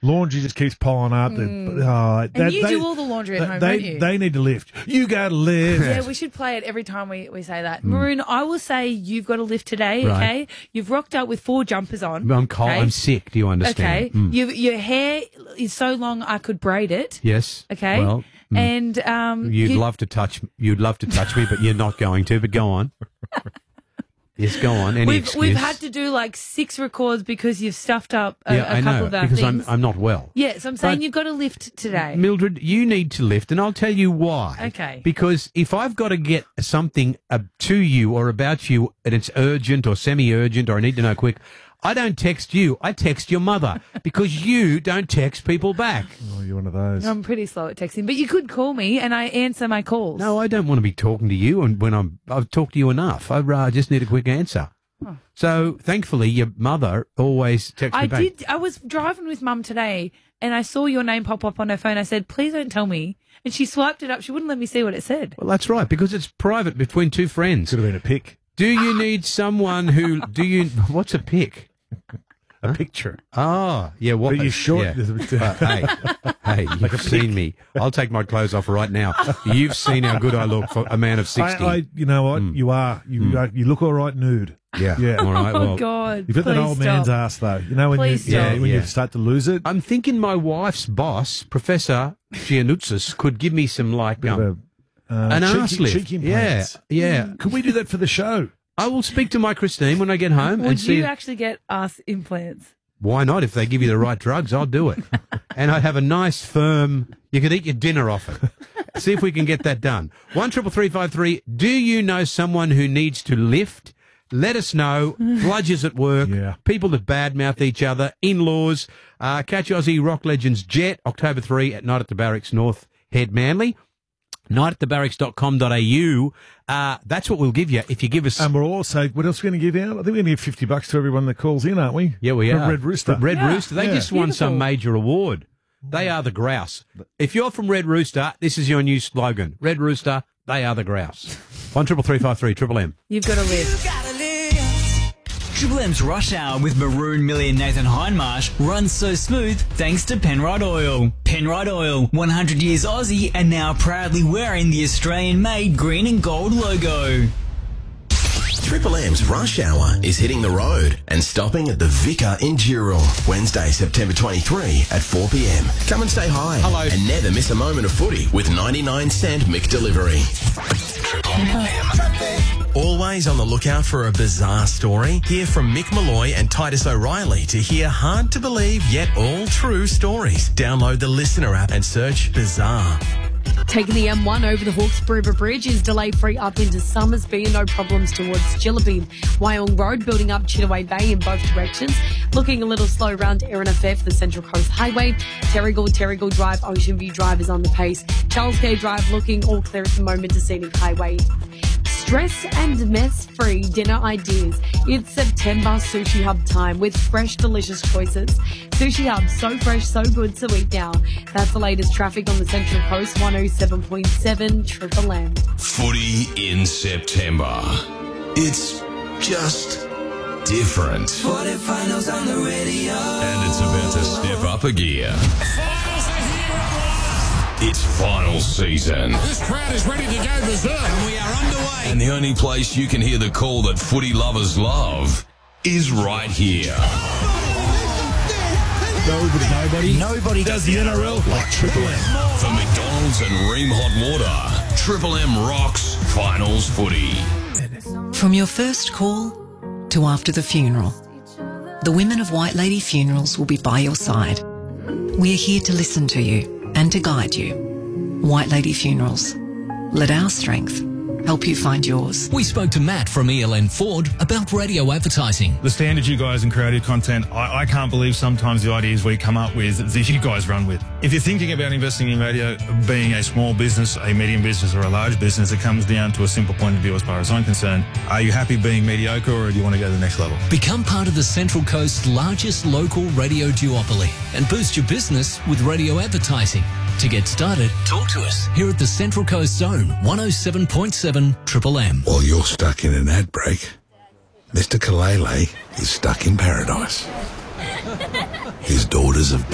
Laundry just keeps piling up. And you do all the laundry at home, don't you? They need to lift. You got to lift. Yeah, we should play it every time we say that. Maroon, I will say you've got to lift today, Right. okay? You've rocked up with 4 jumpers on. I'm cold. Okay? I'm sick. Do you understand? Okay. Your hair is so long I could braid it. Yes. Okay. Well, And you'd love to touch me, but you're not going to. But go on. Yes, go on. Any excuse? We've had to do like 6 records because you've stuffed up a I couple know, of our because things. I'm not well. Yeah, so I'm saying But- you've got to lift today. Mildred, you need to lift, and I'll tell you why. Okay. Because if I've got to get something to you or about you, and it's urgent or semi-urgent or I need to know quick, I don't text you. I text your mother because you don't text people back. Oh, you're one of those. I'm pretty slow at texting, but you could call me and I answer my calls. No, I don't want to be talking to you, and when I've talked to you enough. I just need a quick answer. Oh. So thankfully, your mother always texts me back. I was driving with Mum today and I saw your name pop up on her phone. I said, please don't tell me. And she swiped it up. She wouldn't let me see what it said. Well, that's right, because it's private between 2 friends. Could have been a pic. Do you need someone who? What's a pic? A picture. Oh, yeah. What? But you're short. Yeah. Hey, you've seen me. I'll take my clothes off right now. You've seen how good I look for a man of 60. You know what? You are. You look all right nude. Yeah. Yeah. All right. Oh, Well, God. You've got that please old stop. man's ass, though. You know when Please you stop. you start to lose it. I'm thinking my wife's boss, Professor Giannoutsis, could give me some Bit of an arse lift. cheek Yeah. implants. Yeah. Could we do that for the show? I will speak to my Christine when I get home and Would see. you actually get us implants? Why not? If they give you the right drugs, I'll do it. And I'd have a nice firm. You could eat your dinner off it. See if we can get that done. 133353. Do you know someone who needs to lift? Let us know. Bludgers at work. Yeah. People that badmouth each other. In-laws. Catch Aussie rock legends Jet, October 3 at Night at the Barracks, North Head, Manly. nightatthebarracks.com.au. That's what we'll give you if you give us. And we're also, what else are we going to give out? I think we're going to give $50 to everyone that calls in, aren't we? Yeah, we From are. Red Rooster. From Red Rooster. They Yeah. just won some major award. They are the grouse. If you're from Red Rooster, this is your new slogan. Red Rooster, they are the grouse. 133353 Triple M. You've got to live. Triple M's Rush Hour with Maroon, Millie and Nathan Hindmarsh runs so smooth thanks to Penrite Oil. Penrite Oil, 100 years Aussie and now proudly wearing the Australian-made green and gold logo. Triple M's Rush Hour is hitting the road and stopping at the Vicar in Dural, Wednesday, September 23 at 4 p.m. Come and say hi. Hello. And never miss a moment of footy with 99-cent McDelivery. Always on the lookout for a bizarre story? Hear from Mick Malloy and Titus O'Reilly to hear hard-to-believe yet all-true stories. Download the Listener app and search Bizarre. Taking the M1 over the Hawkesbury River Bridge is delay-free up into Summersby and no problems towards Gillipine. Wyong Road building up Chittaway Bay in both directions. Looking a little slow round Erinafair for the Central Coast Highway. Terrigal Drive, Ocean View Drive is on the pace. Charles Gay Drive looking all clear at the moment to Scenic Highway. Stress and mess-free dinner ideas. It's September Sushi Hub time with fresh, delicious choices. Sushi Hub, so fresh, so good, so eat now. That's the latest traffic on the Central Coast, 107.7 Triple M. Footy in September. It's just different. Finals on the radio. And it's about to step up a gear. It's final season. This crowd is ready to go berserk. And we are underway. And the only place you can hear the call that footy lovers love is right here. Nobody does the NRL like Triple M. For McDonald's and Ream Hot Water, Triple M rocks finals footy. From your first call to after the funeral, the women of White Lady Funerals will be by your side. We're here to listen to you and to guide you. White Lady Funerals. Let our strength help you find yours. We spoke to Matt from ELN Ford about radio advertising. The standards you guys in creative content, I can't believe sometimes the ideas we come up with that you guys run with. If you're thinking about investing in radio, being a small business, a medium business or a large business, it comes down to a simple point of view as far as I'm concerned. Are you happy being mediocre or do you want to go to the next level? Become part of the Central Coast's largest local radio duopoly and boost your business with radio advertising. To get started, talk to us here at the Central Coast Zone, 107.7 Triple M. While you're stuck in an ad break, Mr. Kalele is stuck in paradise. His daughters have